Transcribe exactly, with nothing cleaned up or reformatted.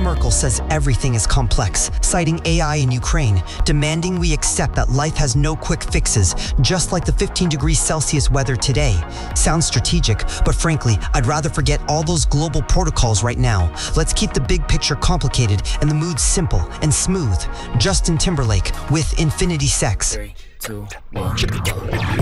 Merkel says everything is complex, citing A I in Ukraine, demanding we accept that life has no quick fixes, just like the fifteen degrees Celsius weather today. Sounds strategic, but frankly, I'd rather forget all those global protocols right now. Let's keep the big picture complicated and the mood simple and smooth. Justin Timberlake with Infinity Sex. Three, two, one.